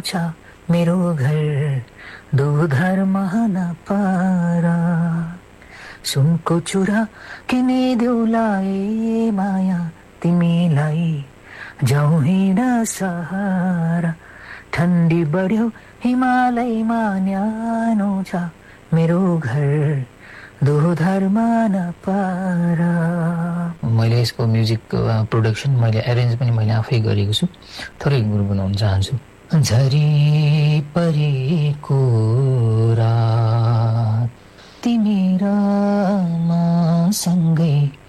छ मेरो घर दुधरमा नपारा सुनको चुरा किनिदेऊला ए माया तिमीलाई जाउँ हिँड सहारा ठण्डी बढ्यो हिमालयमा न्यानो छ मेरो घर दुधरमा नपारा। मैले यसको म्युजिक प्रोडक्सन मैले एरेन्ज पनि मैले आफै गरेको छु। थोरै गुनगुनाउन चाहन्छु। झरी परेको रात तिमी र म सँगै